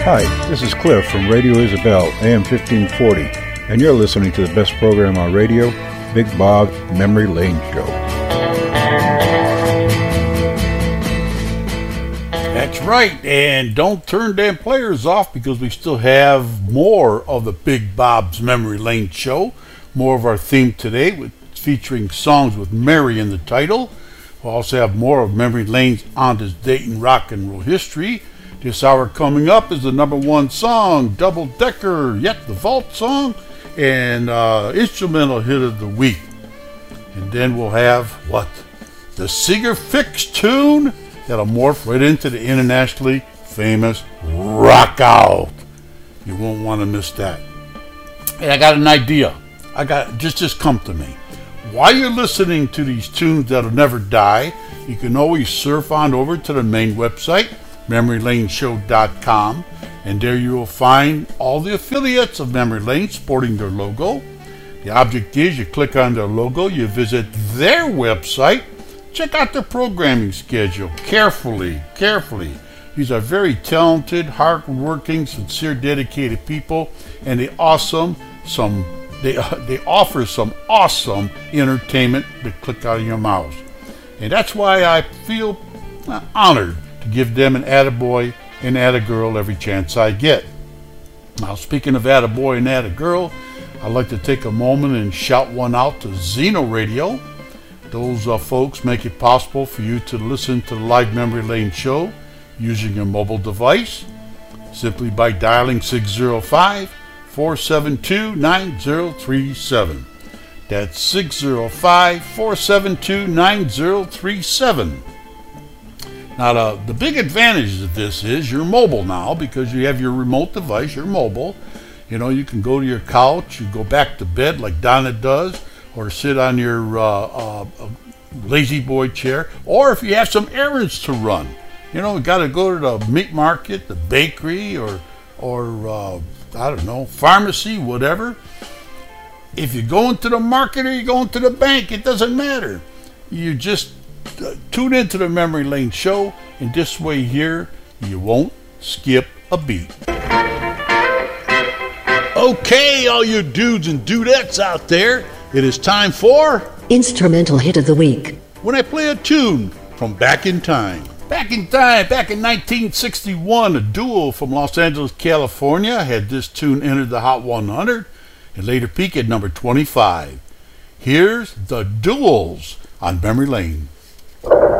Hi, this is Cliff from Radio Isabel, AM 1540, and you're listening to the best program on radio, Big Bob's Memory Lane Show. That's right, and don't turn them players off because we still have more of the Big Bob's Memory Lane Show. More of our theme today, featuring songs with Mary in the title. We'll also have more of Memory Lane's On This Dayton Rock and Roll History. This hour coming up is the number one song, Double Decker, yet the vault song, and instrumental hit of the week. And then we'll have, the Seeger Fix tune that'll morph right into the internationally famous Rock Out. You won't want to miss that. Hey, I got an idea. Just come to me. While you're listening to these tunes that'll never die, you can always surf on over to the main website, MemoryLaneShow.com, and there you will find all the affiliates of Memory Lane sporting their logo. The object is you click on their logo, you visit their website, check out their programming schedule carefully. These are very talented, hard-working, sincere, dedicated people, and they offer some awesome entertainment to click out of your mouse. And that's why I feel honored to give them an attaboy and attagirl every chance I get. Now, speaking of attaboy and attagirl, I'd like to take a moment and shout one out to Zeno Radio. Those folks make it possible for you to listen to the live Memory Lane show using your mobile device simply by dialing 605-472-9037. That's 605-472-9037. Now, the big advantage of this is you're mobile now because you have your remote device, you're mobile. You know, you can go to your couch, you go back to bed like Donna does, or sit on your lazy boy chair, or if you have some errands to run. You know, you got to go to the meat market, the bakery, or I don't know, pharmacy, whatever. If you're going to the market or you're going to the bank, it doesn't matter. You just tune into the Memory Lane show, and this way here, you won't skip a beat. Okay, all you dudes and dudettes out there, it is time for Instrumental Hit of the Week. When I play a tune from back in time. Back in 1961, a duo from Los Angeles, California had this tune enter the Hot 100 and later peak at number 25. Here's the Duels on Memory Lane.